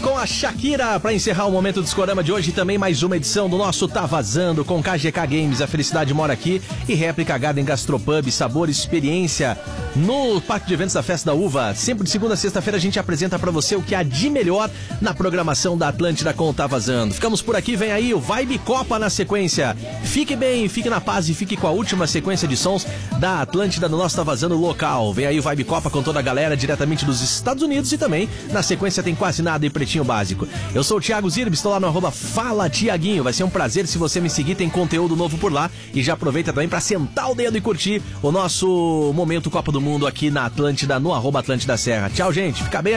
com a Shakira para encerrar o Momento Discorama de hoje e também mais uma edição do nosso Tá Vazando com KGK Games, a felicidade mora aqui, e Réplica Garden Gastropub, sabor e experiência no Parque de Eventos da Festa da Uva. Sempre de segunda a sexta-feira a gente apresenta para você o que há de melhor na programação da Atlântida com o Tá Vazando. Ficamos por aqui, vem aí o Vibe Copa na sequência. Fique bem, fique na paz e fique com a última sequência de sons da Atlântida do nosso Tá Vazando local. Vem aí o Vibe Copa com toda a galera diretamente dos Estados Unidos e também na sequência tem Quase Nada e Pretinho Básico. Eu sou o Thiago Zirb, estou lá no @FalaTiaguinho. Vai ser um prazer se você me seguir, tem conteúdo novo por lá. E já aproveita também para sentar o dedo e curtir o nosso Momento Copa do Mundo aqui na Atlântida, no @Atlântida Serra. Tchau, gente. Fica bem.